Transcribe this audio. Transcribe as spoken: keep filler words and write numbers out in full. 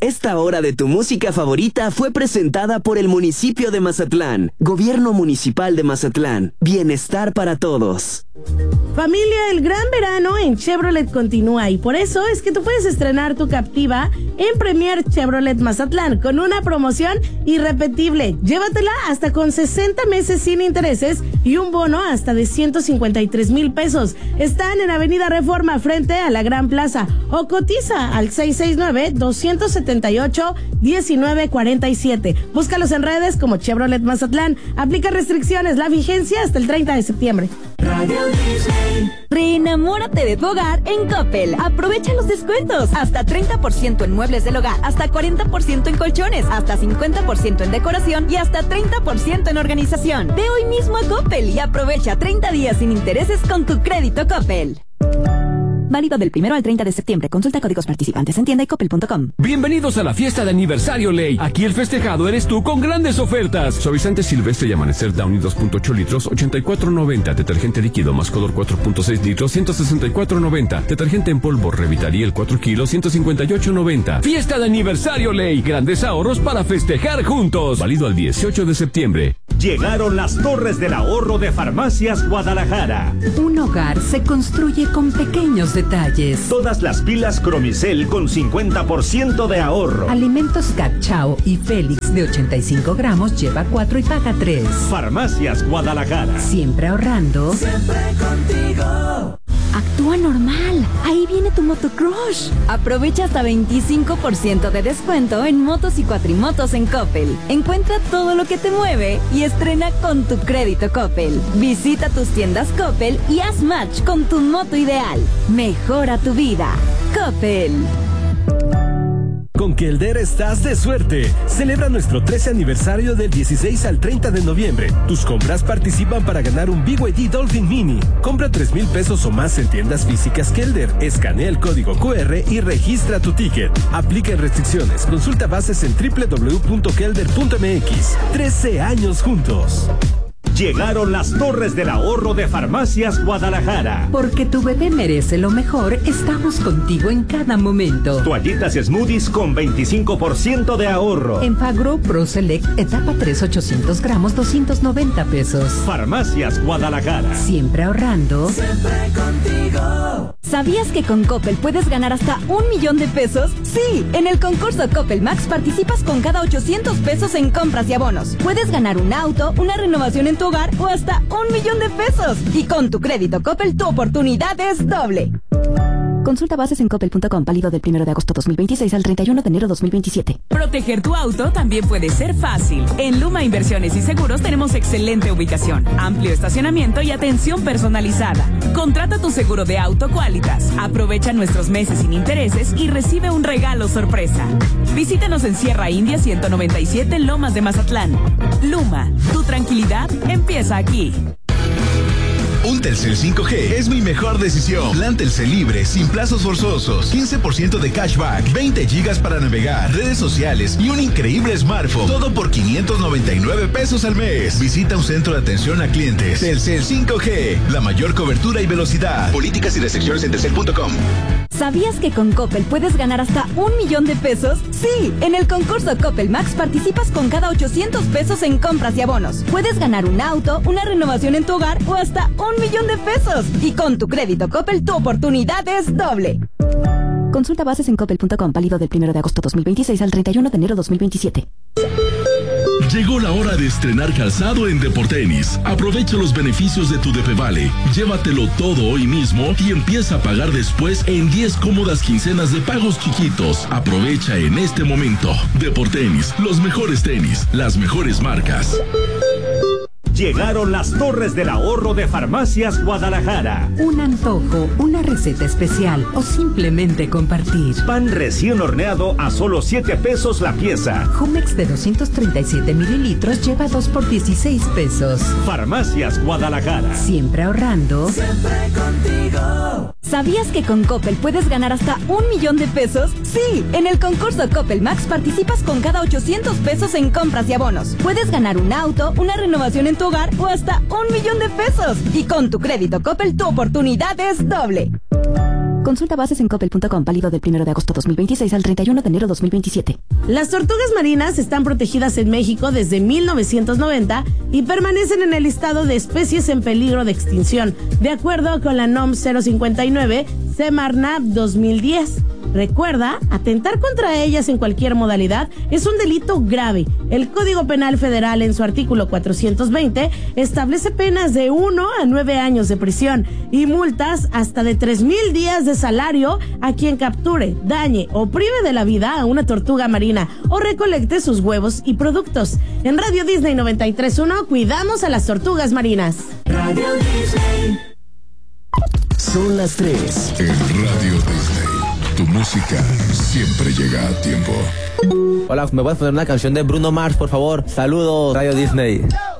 Esta hora de tu música favorita fue presentada por el municipio de Mazatlán. Gobierno Municipal de Mazatlán. Bienestar para todos. Familia, el gran verano en Chevrolet continúa y por eso es que tú puedes estrenar tu Captiva en Premier Chevrolet Mazatlán con una promoción irrepetible. Llévatela hasta con sesenta meses sin intereses y un bono hasta de ciento cincuenta y tres mil pesos. Están en Avenida Reforma frente a la Gran Plaza o cotiza al seis seis nueve, dos siete ocho, uno nueve cuatro siete. Búscalos en redes como Chevrolet Mazatlán. Aplica restricciones, la vigencia hasta el treinta de septiembre. Radio Disney. Reenamórate de tu hogar en Coppel. Aprovecha los descuentos. Hasta treinta por ciento en muebles del hogar, hasta cuarenta por ciento en colchones, hasta cincuenta por ciento en decoración y hasta treinta por ciento en organización. Ve hoy mismo a Coppel y aprovecha treinta días sin intereses con tu crédito Coppel. Válido del primero al treinta de septiembre. Consulta códigos participantes en tienda y coppel punto com. Bienvenidos a la fiesta de aniversario Ley. Aquí el festejado eres tú con grandes ofertas. Suavizante Silvestre y Amanecer Downy dos punto ocho litros, ochenta y cuatro noventa. Detergente líquido Mascodor cuatro punto seis litros, ciento sesenta y cuatro noventa. Detergente en polvo Revitaliel cuatro kilos, ciento cincuenta y ocho noventa. Fiesta de aniversario Ley. Grandes ahorros para festejar juntos. Válido al dieciocho de septiembre. Llegaron las Torres del Ahorro de Farmacias Guadalajara. Un hogar se construye con pequeños detalles. Todas las pilas Cromicel con cincuenta por ciento de ahorro. Alimentos Cachao y Félix de ochenta y cinco gramos lleva cuatro y paga tres. Farmacias Guadalajara. Siempre ahorrando. Siempre contigo. Actúa normal. Ahí viene tu motocrush. Aprovecha hasta veinticinco por ciento de descuento en motos y cuatrimotos en Coppel. Encuentra todo lo que te mueve y estrena con tu crédito Coppel. Visita tus tiendas Coppel y haz match con tu moto ideal. Mejora tu vida. Coppel. Con Kelder estás de suerte. Celebra nuestro trece aniversario del dieciséis al treinta de noviembre. Tus compras participan para ganar un B Y D Dolphin Mini. Compra tres mil pesos o más en tiendas físicas Kelder. Escanea el código Q R y registra tu ticket. Aplica restricciones. Consulta bases en doble u doble u doble u punto kelder punto m x. trece años juntos. Llegaron las Torres del Ahorro de Farmacias Guadalajara. Porque tu bebé merece lo mejor, estamos contigo en cada momento. Toallitas Smoothies con veinticinco por ciento de ahorro. En Fagro Pro Select, etapa tres, ochocientos gramos, doscientos noventa pesos. Farmacias Guadalajara. Siempre ahorrando. Siempre contigo. ¿Sabías que con Coppel puedes ganar hasta un millón de pesos? Sí, en el concurso Coppel Max participas con cada ochocientos pesos en compras y abonos. Puedes ganar un auto, una renovación en tu hogar o hasta un millón de pesos. Y con tu crédito Coppel tu oportunidad es doble. Consulta bases en coppel punto com, válido del primero de agosto dos mil veintiséis al treinta y uno de enero dos mil veintisiete. Proteger tu auto también puede ser fácil. En Luma Inversiones y Seguros tenemos excelente ubicación, amplio estacionamiento y atención personalizada. Contrata tu seguro de auto Qualitas. Aprovecha nuestros meses sin intereses y recibe un regalo sorpresa. Visítanos en Sierra India ciento noventa y siete Lomas de Mazatlán. Luma, tu tranquilidad empieza aquí. Un Telcel cinco G es mi mejor decisión. Plan Telcel libre, sin plazos forzosos, quince por ciento de cashback, veinte gigas para navegar, redes sociales y un increíble smartphone. Todo por quinientos noventa y nueve pesos al mes. Visita un centro de atención a clientes. Telcel cinco G, la mayor cobertura y velocidad. Políticas y restricciones en telcel punto com. ¿Sabías que con Coppel puedes ganar hasta un millón de pesos? Sí, en el concurso Coppel Max participas con cada ochocientos pesos en compras y abonos. Puedes ganar un auto, una renovación en tu hogar o hasta un millón de pesos. Y con tu crédito Coppel tu oportunidad es doble. Consulta bases en coppel punto com, válido del primero de agosto dos mil veintiséis al treinta y uno de enero dos mil veintisiete. Llegó la hora de estrenar calzado en Deportenis. Aprovecha los beneficios de tu D P Vale. Llévatelo todo hoy mismo y empieza a pagar después en diez cómodas quincenas de pagos chiquitos. Aprovecha en este momento. Deportenis, los mejores tenis, las mejores marcas. Llegaron las Torres del Ahorro de Farmacias Guadalajara. Un antojo, una receta especial o simplemente compartir. Pan recién horneado a solo siete pesos la pieza. Jumex de doscientos treinta y siete mililitros lleva dos por dieciséis pesos. Farmacias Guadalajara. Siempre ahorrando. Siempre contigo. ¿Sabías que con Coppel puedes ganar hasta un millón de pesos? Sí, en el concurso Coppel Max participas con cada ochocientos pesos en compras y abonos. Puedes ganar un auto, una renovación en tu hogar o hasta un millón de pesos. Y con tu crédito Coppel tu oportunidad es doble. Consulta bases en coppel punto com, válido del primero de agosto dos mil veintiséis al treinta y uno de enero dos mil veintisiete. Las tortugas marinas están protegidas en México desde mil novecientos noventa y permanecen en el listado de especies en peligro de extinción, de acuerdo con la N O M cero cincuenta y nueve Semarnat dos mil diez. Recuerda, atentar contra ellas en cualquier modalidad es un delito grave. El Código Penal Federal, en su artículo cuatrocientos veinte, establece penas de uno a nueve años de prisión y multas hasta de tres mil días de salario a quien capture, dañe o prive de la vida a una tortuga marina o recolecte sus huevos y productos. En Radio Disney noventa y tres punto uno, cuidamos a las tortugas marinas. Radio Disney. Son las tres. En Radio Disney, tu música siempre llega a tiempo. Hola, ¿me puedes poner una canción de Bruno Mars, por favor? Saludos, Radio Disney.